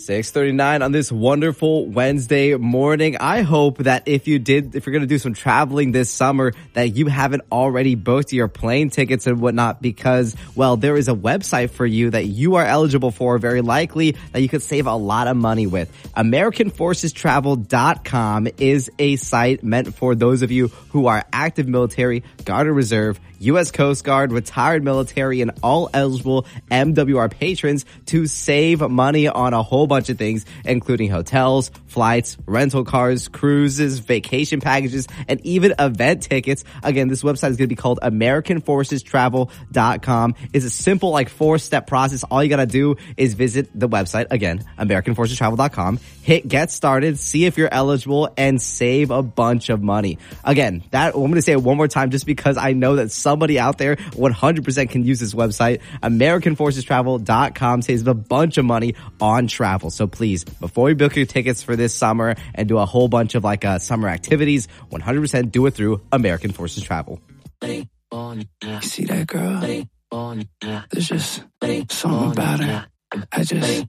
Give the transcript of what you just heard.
6:39 on this wonderful Wednesday morning. I hope that if you're going to do some traveling this summer, that you haven't already booked your plane tickets and whatnot because, well, there is a website for you that you are eligible for, very likely, that you could save a lot of money with. AmericanForcesTravel.com is a site meant for those of you who are active military, Guard and Reserve, U.S. Coast Guard, retired military, and all eligible MWR patrons to save money on a whole bunch of things, including hotels, flights, rental cars, cruises, vacation packages, and even event tickets. Again, this website is going to be called AmericanForcesTravel.com. It's a simple, 4-step process. All you got to do is visit the website, again, AmericanForcesTravel.com, hit get started, see if you're eligible, and save a bunch of money. Again, I'm going to say it one more time just because I know that somebody out there 100% can use this website. AmericanForcesTravel.com saves a bunch of money on travel. So please, before you book your tickets for this summer and do a whole bunch of summer activities, 100% do it through American Forces Travel. You see that girl? There's just something about her. I just